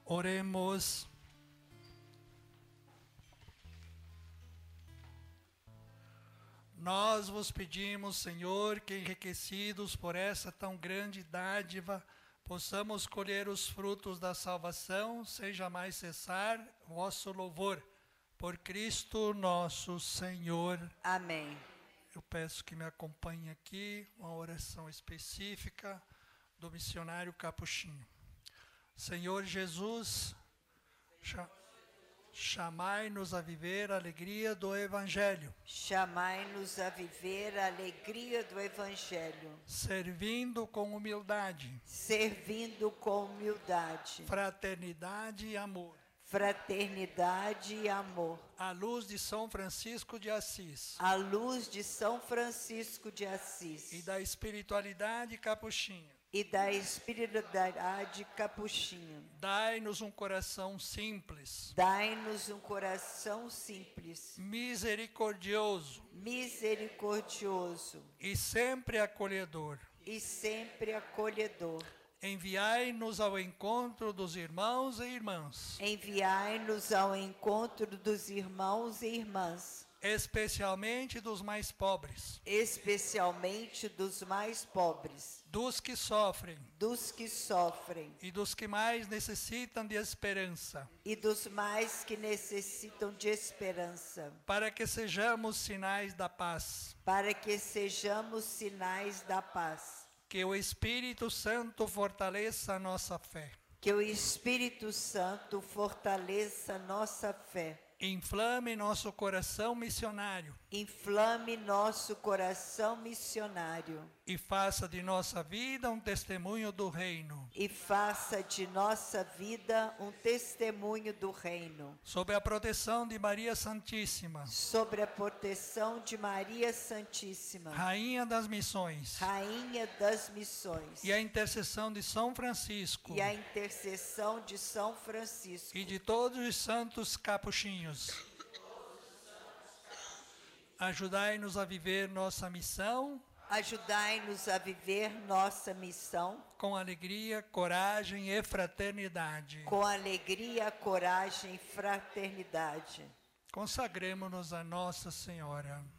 Oremos. Nós vos pedimos, Senhor, que enriquecidos por essa tão grande dádiva, possamos colher os frutos da salvação, sem jamais cessar vosso louvor. Por Cristo nosso Senhor. Amém. Eu peço que me acompanhe aqui uma oração específica do missionário Capuchinho. Senhor Jesus, chamai-nos a viver a alegria do Evangelho. Chamai-nos a viver a alegria do Evangelho. Servindo com humildade. Servindo com humildade. Fraternidade e amor. Fraternidade e amor. À luz de São Francisco de Assis. À luz de São Francisco de Assis. E da espiritualidade capuchinha. E da espiritualidade capuchinha. Dai-nos um coração simples. Dai-nos um coração simples. Misericordioso. Misericordioso. E sempre acolhedor. E sempre acolhedor. Enviai-nos ao encontro dos irmãos e irmãs. Enviai-nos ao encontro dos irmãos e irmãs. Especialmente dos mais pobres. Especialmente dos mais pobres. Dos que sofrem. Dos que sofrem. E dos que mais necessitam de esperança. E dos mais que necessitam de esperança. Para que sejamos sinais da paz. Para que sejamos sinais da paz. Que o Espírito Santo fortaleça a nossa fé. Que o Espírito Santo fortaleça nossa fé. Inflame nosso coração missionário. Inflame nosso coração missionário. E faça de nossa vida um testemunho do reino. E faça de nossa vida um testemunho do reino. Sob a proteção de Maria Santíssima. Sobre a proteção de Maria Santíssima. Rainha das missões. Rainha das missões. E a intercessão de São Francisco. E a intercessão de São Francisco. E de todos os santos capuchinhos. Ajudai-nos a viver nossa missão. Ajudai-nos a viver nossa missão. Com alegria, coragem e fraternidade. Com alegria, coragem e fraternidade. Consagremo-nos a Nossa Senhora.